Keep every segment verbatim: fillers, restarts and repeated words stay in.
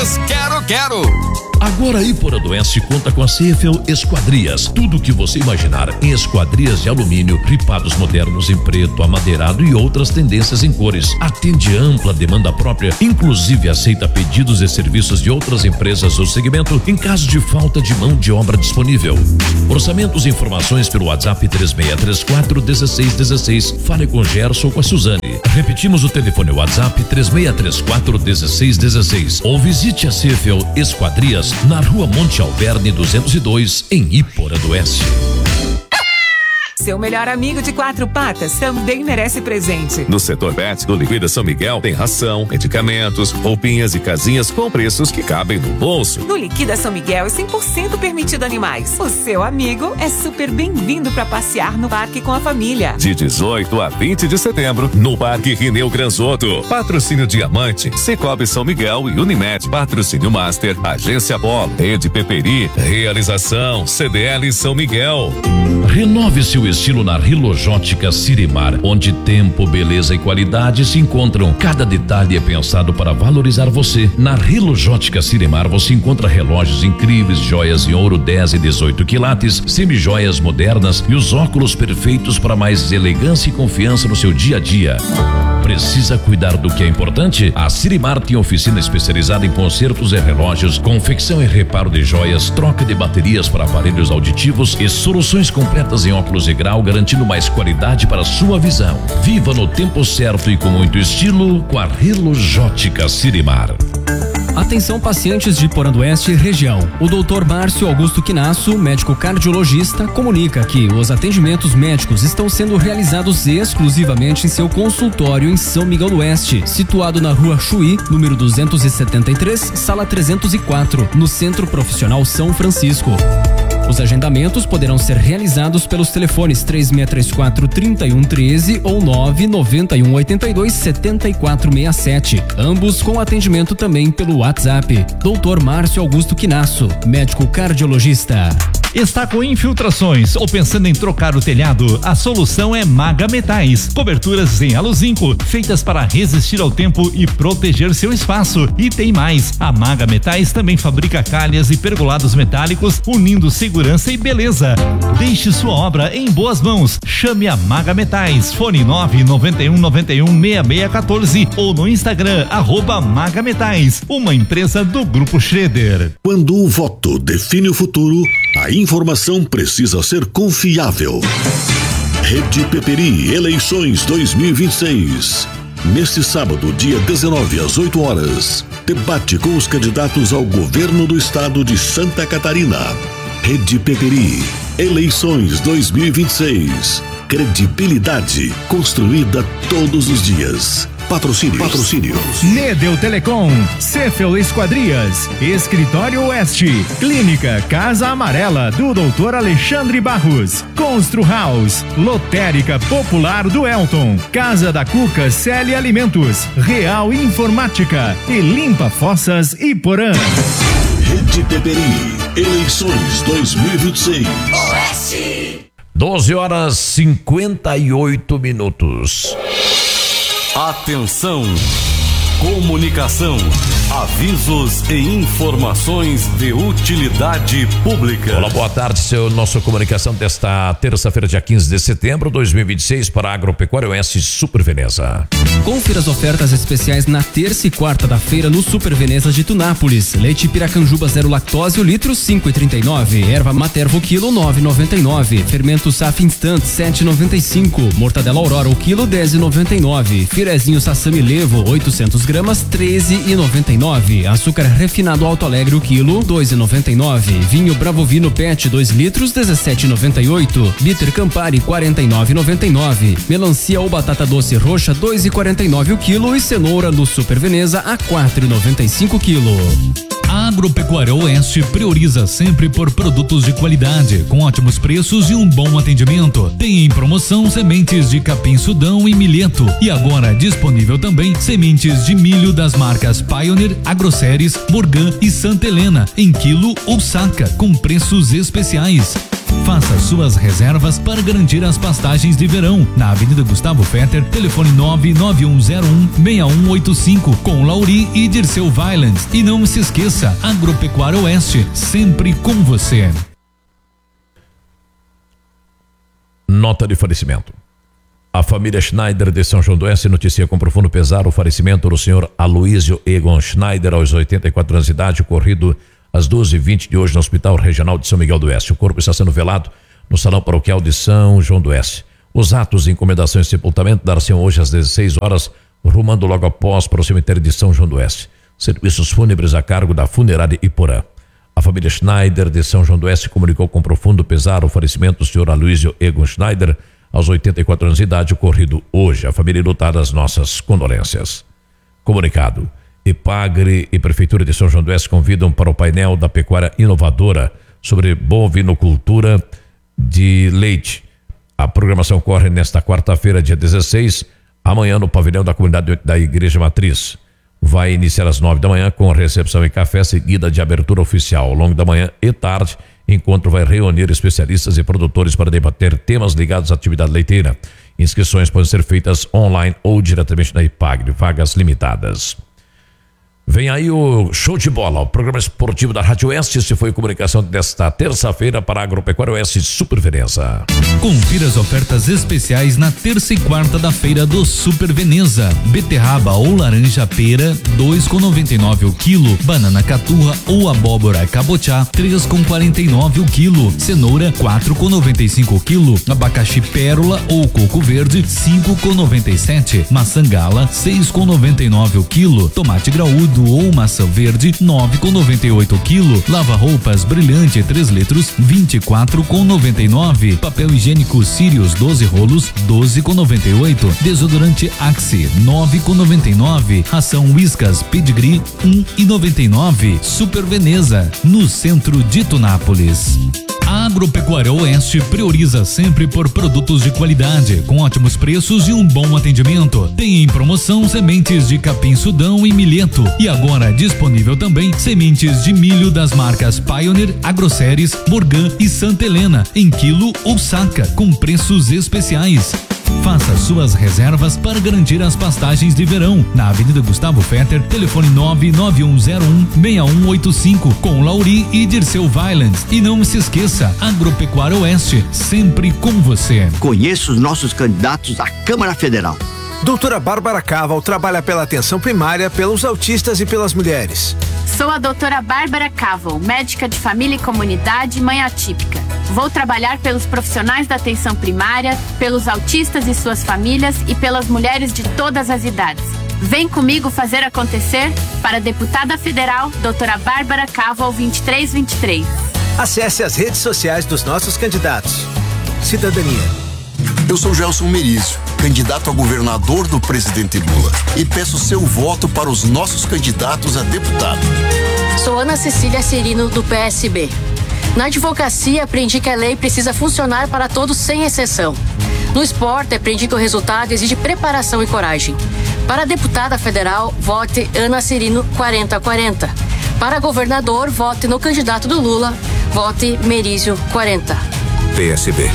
Lojas Quero Quero. Agora a Iporanduense conta com a C F L Esquadrias. Tudo o que você imaginar em esquadrias de alumínio, ripados modernos em preto, amadeirado e outras tendências em cores. Atende ampla demanda própria, inclusive aceita pedidos e serviços de outras empresas do segmento em caso de falta de mão de obra disponível. Orçamentos e informações pelo WhatsApp três seis três quatro um seis um seis. Fale com Gerson ou com a Suzane. Repetimos o telefone WhatsApp três seis três quatro um seis um seis ou visite a C F L Esquadrias na Rua Monte Alverne duzentos e dois, em Iporanduense. Seu melhor amigo de quatro patas também merece presente. No setor pet do Liquida São Miguel tem ração, medicamentos, roupinhas e casinhas com preços que cabem no bolso. No Liquida São Miguel é cem por cento permitido animais. O seu amigo é super bem-vindo para passear no parque com a família. De dezoito a vinte de setembro, no Parque Rineu Granzotto. Patrocínio Diamante, Cicobi São Miguel e Unimed. Patrocínio Master, Agência Polo, Rede Peperi. Realização C D L São Miguel. Renove seu estilo na Rilojótica Sirimar, onde tempo, beleza e qualidade se encontram. Cada detalhe é pensado para valorizar você. Na Rilojótica Sirimar você encontra relógios incríveis, joias em ouro dez e dezoito quilates, semijoias modernas e os óculos perfeitos para mais elegância e confiança no seu dia a dia. Precisa cuidar do que é importante? A Sirimar tem oficina especializada em consertos e relógios, confecção e reparo de joias, troca de baterias para aparelhos auditivos e soluções completas em óculos de grau, garantindo mais qualidade para a sua visão. Viva no tempo certo e com muito estilo com a Rilojótica Sirimar. Atenção pacientes de Iporanduense e região. O doutor Márcio Augusto Quinasso, médico cardiologista, comunica que os atendimentos médicos estão sendo realizados exclusivamente em seu consultório em São Miguel do Oeste, situado na Rua Chuí, número duzentos e setenta e três, sala trezentos e quatro, no Centro Profissional São Francisco. Os agendamentos poderão ser realizados pelos telefones três seis três quatro, três um um três ou nove nove um oito dois, sete quatro seis sete. Ambos com atendimento também pelo WhatsApp. doutor Márcio Augusto Quinasso, médico cardiologista. Está com infiltrações ou pensando em trocar o telhado? A solução é Maga Metais. Coberturas em aluzinco, feitas para resistir ao tempo e proteger seu espaço. E tem mais, a Maga Metais também fabrica calhas e pergolados metálicos, unindo segurança e beleza. Deixe sua obra em boas mãos. Chame a Maga Metais. Fone nove nove um nove um seis seis um quatro ou no Instagram, arroba Maga Metais, uma empresa do Grupo Schroeder. Quando o voto define o futuro, a informação precisa ser confiável. Rede Peperi Eleições dois mil e vinte e seis. Neste sábado, dia dezenove, às oito horas, debate com os candidatos ao governo do estado de Santa Catarina. Rede Peperi Eleições dois mil e vinte e seis. Credibilidade construída todos os dias. Patrocínios. Patrocínios. Nedel Telecom, Cefel Esquadrias, Escritório Oeste, Clínica Casa Amarela do doutor Alexandre Barros, Constru House, Lotérica Popular do Elton, Casa da Cuca Celi Alimentos, Real Informática e Limpa Fossas Iporã. Rede Peperi, eleições dois mil e vinte e seis. Oeste. doze horas cinquenta e oito minutos. Atenção! Comunicação, avisos e informações de utilidade pública. Olá, boa tarde, seu nosso comunicação desta terça-feira, dia quinze de setembro de dois mil e vinte e seis para a Agropecuária Oeste Super Veneza. Confira as ofertas especiais na terça e quarta da feira no Super Veneza de Tunápolis. Leite Piracanjuba zero lactose, o litro cinco e trinta e nove. Erva Matervo quilo nove e noventa e nove. Fermento Saf Instant sete e noventa e cinco. Mortadela Aurora o quilo dez e noventa e nove. Firezinho Sassami Levo oitocentos gramas treze e noventa e nove. Açúcar refinado Alto Alegre o quilo dois e noventa e nove. Vinho Bravovino Pet dois litros dezessete e noventa e oito. Bitter Campari quarenta e nove e noventa e nove. Melancia ou batata doce roxa dois e quarenta e nove o quilo e cenoura no Super Veneza a quatro e noventa e cinco quilo. A Agropecuária Oeste prioriza sempre por produtos de qualidade, com ótimos preços e um bom atendimento. Tem em promoção sementes de capim Sudão e milheto. E agora disponível também sementes de milho das marcas Pioneer, Agroceres, Morgan e Santa Helena, em quilo ou saca, com preços especiais. Faça suas reservas para garantir as pastagens de verão. Na Avenida Gustavo Fetter, telefone nove nove um zero um seis um oito cinco, com Lauri e Dirceu Violence. E não se esqueça, Agropecuária Oeste, sempre com você. Nota de falecimento. A família Schneider de São João do Oeste noticia com profundo pesar o falecimento do senhor Aloysio Egon Schneider, aos oitenta e quatro anos de idade, ocorrido às doze e vinte de hoje no Hospital Regional de São Miguel do Oeste. O corpo está sendo velado no Salão Paroquial de São João do Oeste. Os atos de encomendação e sepultamento dar-se hoje às dezesseis horas, rumando logo após para o cemitério de São João do Oeste. Serviços fúnebres a cargo da Funerária Iporã. A família Schneider de São João do Oeste comunicou com profundo pesar o falecimento do senhor Aloysio Egon Schneider, aos oitenta e quatro anos de idade, ocorrido hoje. A família lutar as nossas condolências. Comunicado. Epagre e Prefeitura de São João do Oeste convidam para o painel da pecuária inovadora sobre bovinocultura de leite. A programação ocorre nesta quarta-feira, dia dezesseis, amanhã no pavilhão da comunidade da Igreja Matriz. Vai iniciar às nove da manhã com recepção e café, seguida de abertura oficial. Ao longo da manhã e tarde, o encontro vai reunir especialistas e produtores para debater temas ligados à atividade leiteira. Inscrições podem ser feitas online ou diretamente na Ipagre, vagas limitadas. Vem aí o Show de Bola, o programa esportivo da Rádio Oeste. Esse foi a comunicação desta terça-feira para a Agropecuária Oeste Super Veneza. Confira as ofertas especiais na terça e quarta da feira do Super Veneza. Beterraba ou laranja pera, dois com noventa e nove o quilo. Banana caturra ou abóbora cabotiá, três com quarenta e nove o quilo. Cenoura, quatro com noventa e cinco o quilo. Abacaxi pérola ou coco verde, cinco com noventa e sete. Maçã gala, seis com noventa e nove o quilo. Tomate graúdo ou maçã verde, nove com noventa e oito o quilo. Lava roupas brilhante três litros, vinte e quatro com noventa e nove. Papel higiênico Sirius doze rolos, doze com noventa e oito. Desodorante Axe, nove com noventa e nove. Ração Whiskas Pedigree, um e noventa e nove. Super Veneza, no centro de Tunápolis. A Agropecuária Oeste prioriza sempre por produtos de qualidade, com ótimos preços e um bom atendimento. Tem em promoção sementes de capim Sudão e milheto. E agora disponível também sementes de milho das marcas Pioneer, Agroceres, Morgan e Santa Helena, em quilo ou saca, com preços especiais. Faça suas reservas para garantir as pastagens de verão. Na Avenida Gustavo Fetter, telefone nove nove um zero um seis um oito cinco, com Lauri e Dirceu Violence. E não se esqueça, Agropecuária Oeste, sempre com você. Conheça os nossos candidatos à Câmara Federal. Doutora Bárbara Caval trabalha pela atenção primária, pelos autistas e pelas mulheres. Sou a doutora Bárbara Caval, médica de família e comunidade, mãe atípica. Vou trabalhar pelos profissionais da atenção primária, pelos autistas e suas famílias e pelas mulheres de todas as idades. Vem comigo fazer acontecer para a deputada federal, doutora Bárbara Caval vinte e três vinte e três. Acesse as redes sociais dos nossos candidatos. Cidadania. Eu sou Gelson Merizio, candidato a governador do presidente Lula, e peço seu voto para os nossos candidatos a deputado. Sou Ana Cecília Cirino, do P S B. Na advocacia, aprendi que a lei precisa funcionar para todos sem exceção. No esporte, aprendi que o resultado exige preparação e coragem. Para deputada federal, vote Ana Cirino quarenta quarenta. Para governador, vote no candidato do Lula, vote Merizio quarenta. P S B.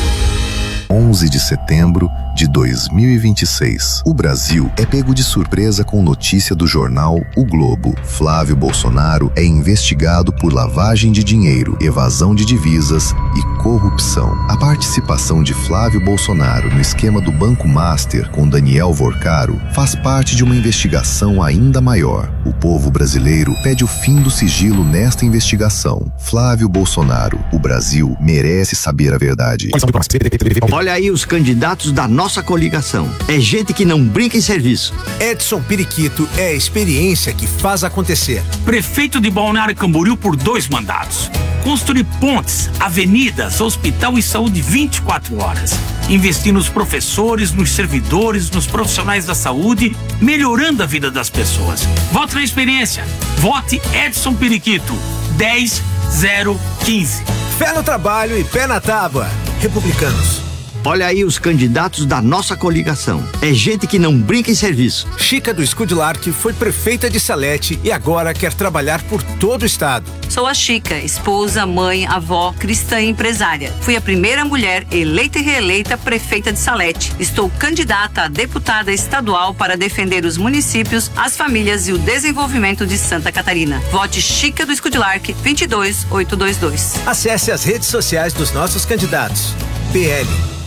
onze de setembro de dois mil e vinte e seis. O Brasil é pego de surpresa com notícia do jornal O Globo. Flávio Bolsonaro é investigado por lavagem de dinheiro, evasão de divisas e corrupção. A participação de Flávio Bolsonaro no esquema do Banco Master com Daniel Vorcaro faz parte de uma investigação ainda maior. O povo brasileiro pede o fim do sigilo nesta investigação. Flávio Bolsonaro, o Brasil merece saber a verdade. Olha aí os candidatos da nossa coligação. É gente que não brinca em serviço. Edson Periquito é a experiência que faz acontecer. Prefeito de Balneário Camboriú por dois mandatos. Construir pontes, avenidas, hospital e saúde vinte e quatro horas. Investir nos professores, nos servidores, nos profissionais da saúde, melhorando a vida das pessoas. Vote na experiência. Vote Edson Periquito. dez zero quinze. Fé no trabalho e pé na tábua. Republicanos. Olha aí os candidatos da nossa coligação. É gente que não brinca em serviço. Chica do Escudilar, que foi prefeita de Salete e agora quer trabalhar por todo o estado. Sou a Chica, esposa, mãe, avó, cristã e empresária. Fui a primeira mulher eleita e reeleita prefeita de Salete. Estou candidata a deputada estadual para defender os municípios, as famílias e o desenvolvimento de Santa Catarina. Vote Chica do Escudilar, vinte e dois mil oitocentos e vinte e dois. Acesse as redes sociais dos nossos candidatos. P L.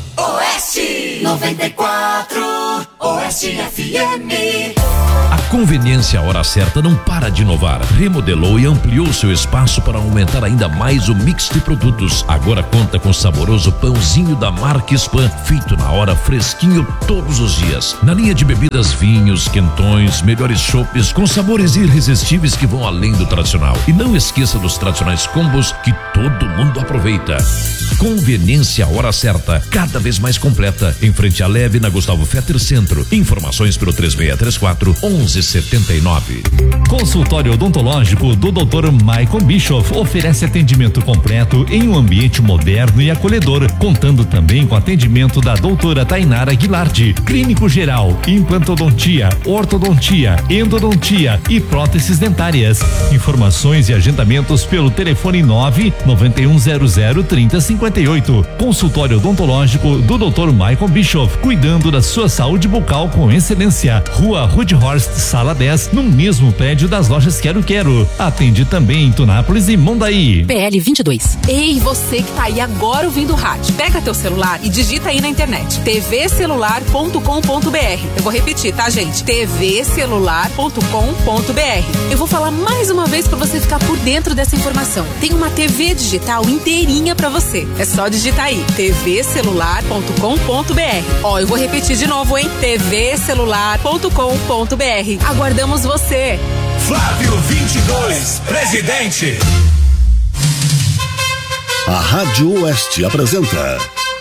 Oeste noventa e quatro, Oeste F M. A Conveniência Hora Certa não para de inovar. Remodelou e ampliou seu espaço para aumentar ainda mais o mix de produtos. Agora conta com saboroso pãozinho da marca Spam, feito na hora, fresquinho todos os dias. Na linha de bebidas, vinhos, quentões, melhores chopes com sabores irresistíveis que vão além do tradicional. E não esqueça dos tradicionais combos que todo mundo aproveita. Conveniência Hora Certa, cada vez mais completa, em frente à Leve, na Gustavo Fetter Centro. Informações pelo três seis três quatro, onze sete nove. Consultório odontológico do doutor Michael Bischoff oferece atendimento completo em um ambiente moderno e acolhedor, contando também com atendimento da doutora Tainara Guilardi, clínico geral, implantodontia, ortodontia, endodontia e próteses dentárias. Informações e agendamentos pelo telefone nove nove um zero zero trinta cinquenta e oito. Consultório odontológico do doutor Michael Bischoff, cuidando da sua saúde bucal com excelência. Rua Rudhorst, sala dez, no mesmo prédio das lojas Quero Quero. Atende também em Tunápolis e Mondaí. P L vinte e dois. Ei, você que tá aí agora ouvindo o rádio, pega teu celular e digita aí na internet t v celular ponto com ponto b r. Eu vou repetir, tá, gente? t v celular ponto com ponto b r. Eu vou falar mais uma vez para você ficar por dentro dessa informação. Tem uma T V digital inteirinha para você. É só digitar aí t v celular ponto com ponto b r. Ó, eu vou repetir de novo, hein? t v celular ponto com ponto b r. Aguardamos você. Flávio vinte e dois, presidente. A Rádio Oeste apresenta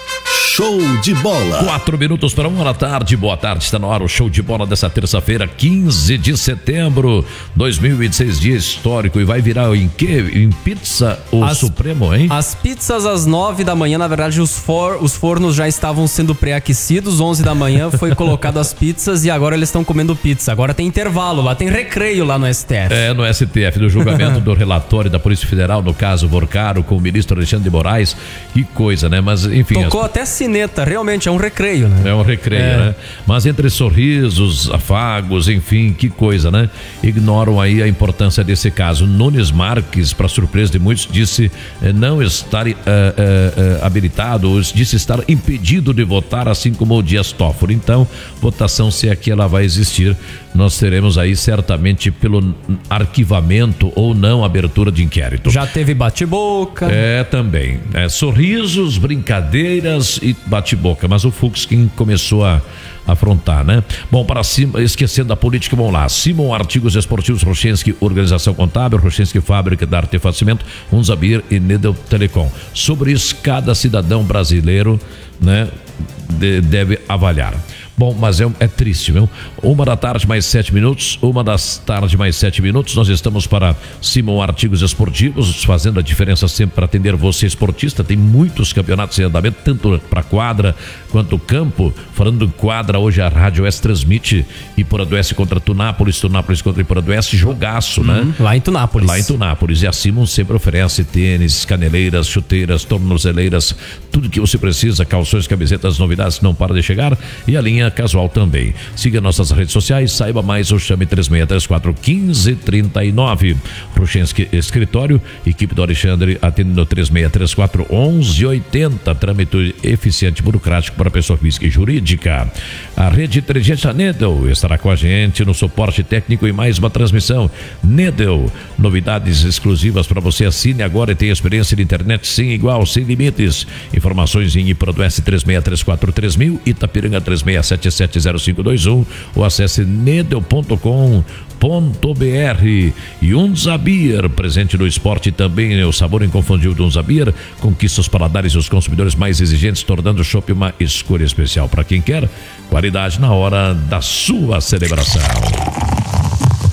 Show de Bola. Quatro minutos para uma da tarde. Boa tarde, está no ar o Show de Bola dessa terça-feira, quinze de setembro, dois mil e vinte e seis, dia histórico. E vai virar em quê? Em pizza o as, Supremo, hein? As pizzas às nove da manhã, na verdade, os, for, os fornos já estavam sendo pré-aquecidos. Onze da manhã foi colocado as pizzas e agora eles estão comendo pizza. Agora tem intervalo lá, tem recreio lá no S T F. É, no S T F, do julgamento do relatório da Polícia Federal, no caso Vorcaro, com o ministro Alexandre de Moraes. Que coisa, né? Mas, enfim. Tocou as... até cineta, realmente é um recreio, né? É um recreio, é. né? Mas entre sorrisos, afagos, enfim, que coisa, né? Ignoram aí a importância desse caso. Nunes Marques, para surpresa de muitos, disse eh, não estar eh, eh, habilitado, disse estar impedido de votar, assim como o Dias Toffoli. Então, votação, se aqui ela vai existir, nós teremos aí certamente pelo arquivamento ou não abertura de inquérito. Já teve bate-boca. É, também. É, sorrisos, brincadeiras e bate-boca, mas o Fux quem começou a afrontar, né? Bom, para cima, esquecendo da política, vamos lá. Simon Artigos Esportivos Rochensky, Organização Contábil, Rochensky Fábrica de Artefacimento, Unzabir e Nedel Telecom. Sobre isso, cada cidadão brasileiro, né, de, deve avaliar. Bom, mas é, é triste, viu? Uma da tarde mais sete minutos, uma das tarde mais sete minutos, nós estamos para Simon Artigos Esportivos, fazendo a diferença sempre para atender você esportista. Tem muitos campeonatos em andamento, tanto para quadra quanto campo. Falando em quadra, hoje a Rádio Oeste transmite Iporanduense contra Tunápolis, Tunápolis contra Iporanduense, jogaço, hum, né? Lá em Tunápolis. Lá em Tunápolis. E a Simon sempre oferece tênis, caneleiras, chuteiras, tornozeleiras, tudo que você precisa, calções, camisetas, novidades, não para de chegar. E a linha casual também. Siga nossas redes sociais, saiba mais ou chame três seis três quatro, um cinco três nove. Rochensky Escritório, equipe do Alexandre atende no três seis três quatro, onze oitenta. Trâmite eficiente burocrático para pessoa física e jurídica. A rede inteligente Nedel estará com a gente no suporte técnico e mais uma transmissão. Nedel, novidades exclusivas para você. Assine agora e tenha experiência de internet sem igual, sem limites. Informações em Iporanduense três seis três quatro três mil, Itapiranga três seis sete sete zero cinco dois um ou acesse nedel ponto com ponto b r. E Unzabir, presente no esporte também, o sabor inconfundível do Unzabir, conquista os paladares e os consumidores mais exigentes, tornando o chopp uma escolha especial para quem quer qualidade na hora da sua celebração.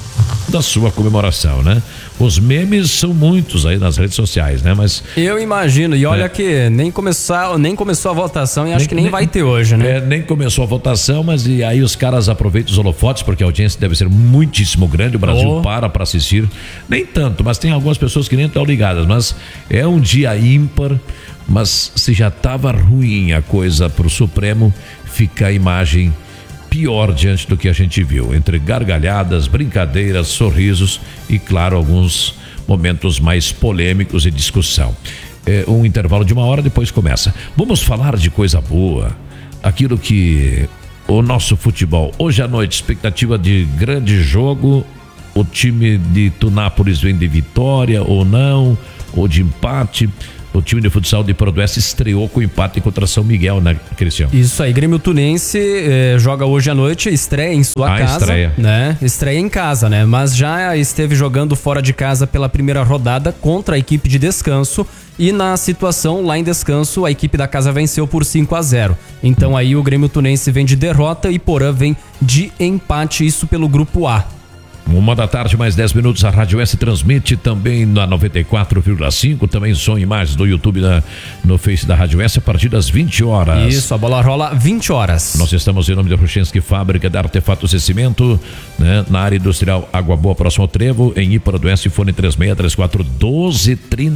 da sua comemoração, né? Os memes são muitos aí nas redes sociais, né? Mas eu imagino, e olha é. que nem começou, nem começou a votação e nem, acho que nem, nem vai ter hoje, né? É, nem começou a votação, mas e aí os caras aproveitam os holofotes, porque a audiência deve ser muitíssimo grande, o Brasil oh. para para assistir, nem tanto, mas tem algumas pessoas que nem estão ligadas, mas é um dia ímpar, mas se já estava ruim a coisa pro Supremo, fica a imagem pior diante do que a gente viu, entre gargalhadas, brincadeiras, sorrisos e, claro, alguns momentos mais polêmicos e discussão. É um intervalo de uma hora, depois começa. Vamos falar de coisa boa, aquilo que o nosso futebol, hoje à noite, expectativa de grande jogo, o time de Tunápolis vem de vitória ou não, ou de empate. O time de futsal de Porodoeste estreou com empate contra São Miguel, né, Cristiano? Isso aí, Grêmio Tunense eh, joga hoje à noite, estreia em sua ah, casa. Estreia. Né? Estreia em casa, né? Mas já esteve jogando fora de casa pela primeira rodada contra a equipe de Descanso. E na situação lá em Descanso, a equipe da casa venceu por cinco a zero. Então aí o Grêmio Tunense vem de derrota e Porã vem de empate, isso pelo grupo A. Uma da tarde, mais dez minutos, a Rádio S transmite também na noventa e quatro vírgula cinco, também som e imagens do YouTube na, no Face da Rádio S a partir das vinte horas. Isso, a bola rola vinte horas. Nós estamos em nome da Ruchenski, fábrica de artefatos e cimento, né? Na área industrial Água Boa, próximo ao Trevo, em Iporodoeste, fone três seis três quatro um dois três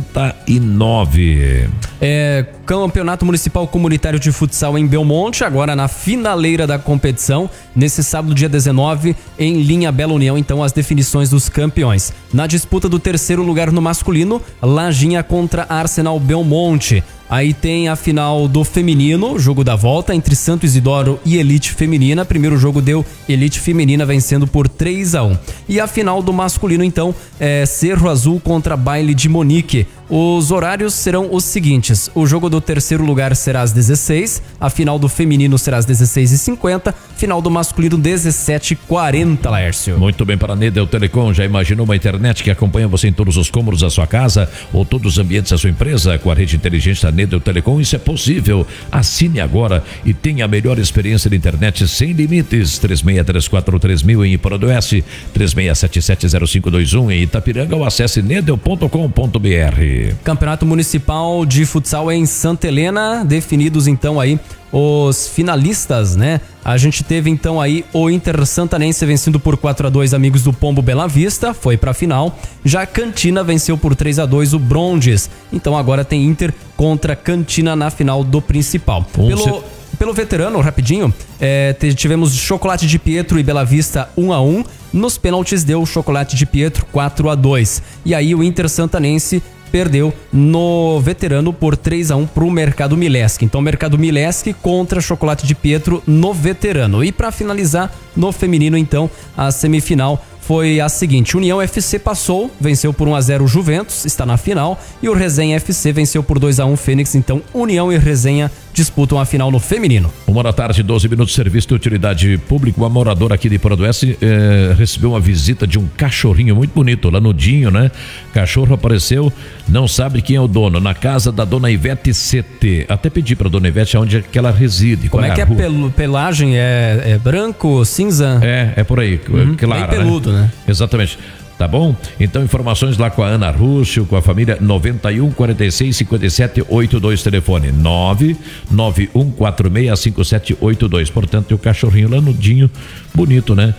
nove. É, Campeonato Municipal Comunitário de Futsal em Belmonte, agora na finaleira da competição, nesse sábado, dia dezenove, em Linha Bela União, então as definições dos campeões. Na disputa do terceiro lugar no masculino, Lajinha contra Arsenal Belmonte. Aí tem a final do feminino, jogo da volta entre Santo Isidoro e Elite Feminina. Primeiro jogo deu Elite Feminina vencendo por três a um. E a final do masculino, então, é Cerro Azul contra Baile de Monique. Os horários serão os seguintes: o jogo do terceiro lugar será às dezesseis, a final do feminino será às dezesseis e cinquenta, final do masculino dezessete e quarenta, Laércio. Muito bem, para a Nedel Telecom, já imaginou uma internet que acompanha você em todos os cômodos da sua casa ou todos os ambientes da sua empresa? Com a rede inteligente da Nedel Telecom, isso é possível. Assine agora e tenha a melhor experiência de internet sem limites. três seis três quatro três mil em Iporodoeste, três seis sete sete zero cinco dois um em Itapiranga ou acesse nedel ponto com ponto br. Campeonato Municipal de Futsal em Santa Helena, definidos então aí os finalistas, né? A gente teve então aí o Inter Santanense vencendo por quatro a dois Amigos do Pombo Bela Vista, foi pra final. Já Cantina venceu por três a dois o Brondes. Então agora tem Inter contra Cantina na final do principal. Pelo, pelo veterano, rapidinho, é, tivemos Chocolate de Pietro e Bela Vista um a um. Nos pênaltis deu Chocolate de Pietro quatro a dois. E aí o Inter Santanense perdeu no veterano por três a um pro Mercado Mileschi. Então, Mercado Mileschi contra Chocolate de Pietro no veterano. E para finalizar, no feminino, então, a semifinal foi a seguinte: União F C passou, venceu por um a zero o Juventus, está na final, e o Resenha F C venceu por dois a um o Fênix. Então, União e Resenha disputam a final no feminino. Uma da tarde, doze minutos, serviço de utilidade pública. Uma moradora aqui de Porodoeste eh, recebeu uma visita de um cachorrinho muito bonito, lanudinho, né? Cachorro apareceu, não sabe quem é o dono, na casa da dona Ivete C T. Até pedi pra dona Ivete onde é que ela reside. Como é, é que é pel, pelagem? É, é branco, cinza? É, é por aí, uhum, claro. Bem peludo, né? né? Exatamente. Tá bom? Então, informações lá com a Ana Rússio, com a família. Noventa e um, quarenta e seis, cinquenta e sete, oitenta e dois, telefone nove nove um quatro seis, cinco sete oito dois. Portanto, o cachorrinho lanudinho, bonito, né?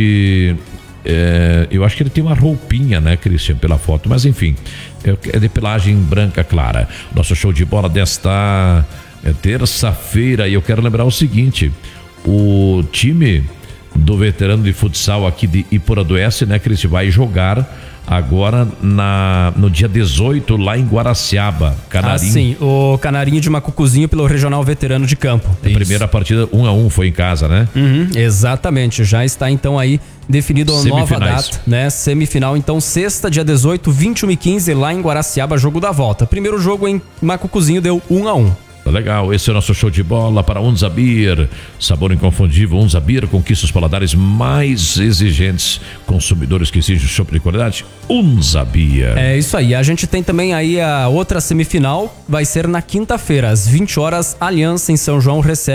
De é, eu acho que ele tem uma roupinha, né, Cristian, pela foto, mas enfim, é de pelagem branca clara. Nosso show de bola desta é, terça-feira, e eu quero lembrar o seguinte: o time do veterano de futsal aqui de Iporodoeste, né, Cristian, vai jogar agora na, no dia dezoito lá em Guaraciaba, Canarinho. Ah, sim, o Canarinho de Macucuzinho pelo Regional Veterano de Campo. A Isso. primeira partida um a um foi em casa, né? Uhum, exatamente, já está então aí definido a nova data, né? Semifinal, então sexta, dia dezoito, vinte e uma e quinze lá em Guaraciaba, jogo da volta. Primeiro jogo em Macucuzinho deu um a um. Legal, esse é o nosso show de bola para Unza Beer, sabor inconfundível. Unza Beer conquista os paladares mais exigentes, consumidores que exigem chopp de qualidade. Unza Beer. É isso aí, a gente tem também aí a outra semifinal, vai ser na quinta-feira, às vinte horas, Aliança em São João recebe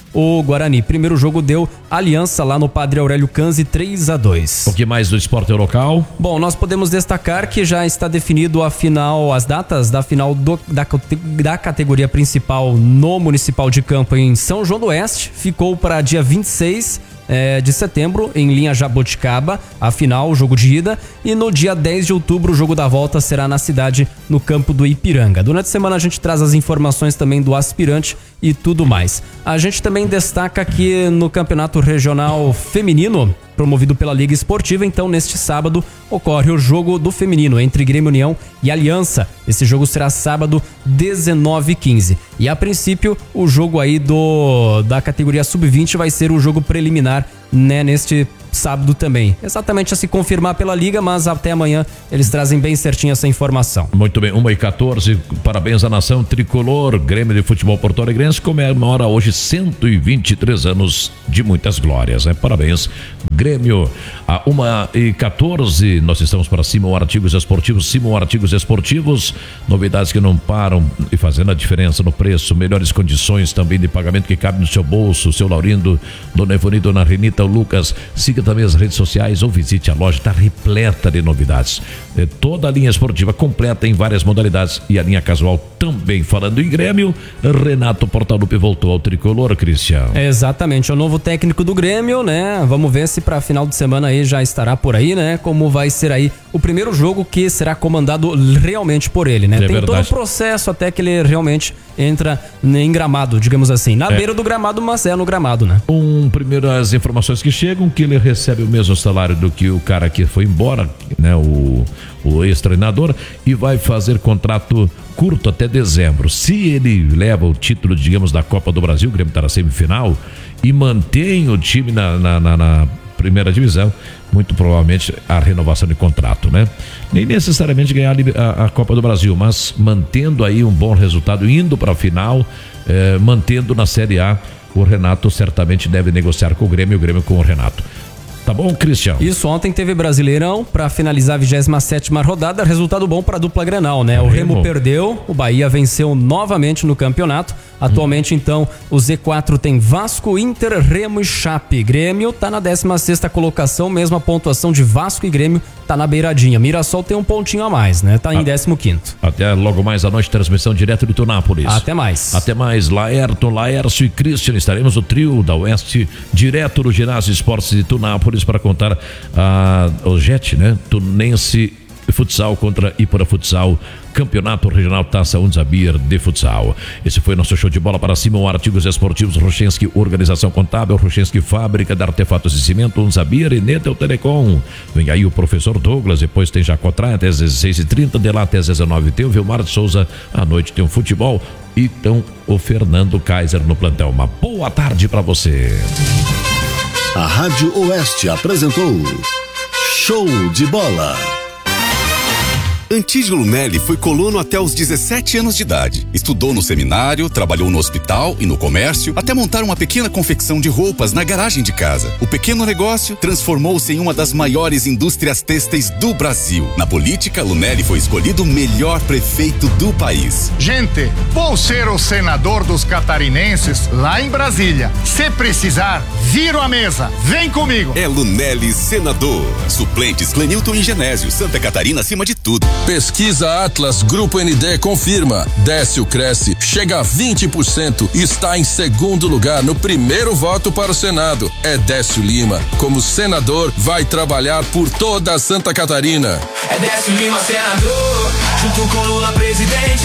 o Guarani. Primeiro jogo deu Aliança lá no Padre Aurélio Canzi, três a dois. O que mais do esporte local? Bom, nós podemos destacar que já está definido a final, as datas da final do, da, da categoria principal no Municipal de Campo em São João do Oeste. Ficou para dia vinte e seis É, de setembro, em linha Jaboticaba, a final, o jogo de ida, e no dia dez de outubro o jogo da volta será na cidade, no campo do Ipiranga. Durante a semana a gente traz as informações também do aspirante e tudo mais. A gente também destaca que no Campeonato Regional Feminino, promovido pela Liga Esportiva, então neste sábado ocorre o jogo do feminino entre Grêmio União e Aliança. Esse jogo será sábado dezenove e quinze. E a princípio o jogo aí do da categoria sub vinte vai ser o jogo preliminar, né, neste sábado também. Exatamente a se confirmar pela Liga, mas até amanhã eles trazem bem certinho essa informação. Muito bem, uma e quatorze, parabéns à nação tricolor. Grêmio de Futebol Porto Alegrense comemora hoje cento e vinte e três anos de muitas glórias, né? Parabéns, Grêmio. A uma e quatorze, nós estamos para Simão Artigos Esportivos. Simão Artigos Esportivos, novidades que não param e fazendo a diferença no preço, melhores condições também de pagamento que cabe no seu bolso. Seu Laurindo, Dona Evani, Dona Renita, o Lucas. Siga também as redes sociais ou visite a loja, está repleta de novidades. É, toda a linha esportiva completa em várias modalidades e a linha casual também. Falando em Grêmio, Renato Portaluppi voltou ao tricolor, Cristiano. É exatamente, é o novo técnico do Grêmio, né? Vamos ver se para final de semana aí já estará por aí, né? Como vai ser aí o primeiro jogo que será comandado realmente por ele, né? É Tem verdade. todo o processo até que ele realmente entra em gramado, digamos assim. Na É. beira do gramado, mas é no gramado, né? Um, primeiro as informações que chegam, que ele recebe o mesmo salário do que o cara que foi embora, né? O, o ex-treinador, e vai fazer contrato curto até dezembro. Se ele leva o título, digamos, da Copa do Brasil, o Grêmio está na semifinal, e mantém o time na, na, na, na primeira divisão, muito provavelmente a renovação de contrato, né? Nem necessariamente ganhar a, a Copa do Brasil, mas mantendo aí um bom resultado, indo para a final, eh, mantendo na Série A, o Renato certamente deve negociar com o Grêmio, o Grêmio com o Renato. Tá bom, Cristiano? Isso, ontem teve Brasileirão para finalizar a vigésima sétima rodada, resultado bom para a dupla Grenal, né? O Remo. Remo perdeu, o Bahia venceu novamente no campeonato. Atualmente, hum. então, o Z quatro tem Vasco, Inter, Remo e Chape. Grêmio tá na décima sexta colocação, mesma pontuação de Vasco e Grêmio, tá na beiradinha. Mirassol tem um pontinho a mais, né? Tá em décimo quinto. Até logo mais à noite, transmissão direto de Tunápolis. Até mais. Até mais, Laerton, Laércio e Christian. Estaremos o trio da Oeste, direto do Ginásio Esportes de Tunápolis, para contar a, o Jet, né? Tunense Futsal contra Ipura Futsal, Campeonato Regional Taça Unzabir de Futsal. Esse foi nosso show de bola para Simão Artigos Esportivos, Rochensky Organização Contábil, Rochensky Fábrica de Artefatos de Cimento, Unzabir e Netel Telecom. Vem aí o professor Douglas, depois tem Jacotran até às dezesseis e trinta, de lá até às dezenove tem o Vilmar de Souza, à noite tem o futebol e então o Fernando Kaiser no plantel. Uma boa tarde para você. A Rádio Oeste apresentou Show de Bola. Antídio Lunelli foi colono até os dezessete anos de idade. Estudou no seminário, trabalhou no hospital e no comércio, até montar uma pequena confecção de roupas na garagem de casa. O pequeno negócio transformou-se em uma das maiores indústrias têxteis do Brasil. Na política, Lunelli foi escolhido o melhor prefeito do país. Gente, vou ser o senador dos catarinenses lá em Brasília. Se precisar, viro a mesa. Vem comigo. É Lunelli senador. Suplentes Clenilton e Genésio. Santa Catarina acima de tudo. Pesquisa Atlas Grupo N D confirma. Décio cresce, chega a vinte por cento e está em segundo lugar no primeiro voto para o Senado. É Décio Lima. Como senador, vai trabalhar por toda a Santa Catarina. É Décio Lima, senador, junto com Lula, presidente.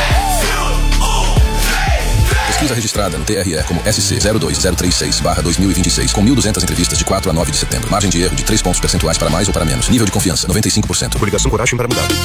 Pesquisa registrada no T R E como S C zero dois zero três seis barra dois mil e vinte e seis, com mil e duzentas entrevistas de quatro a nove de setembro. Margem de erro de três pontos percentuais para mais ou para menos. Nível de confiança, noventa e cinco por cento. Coligação Coragem para Mudar.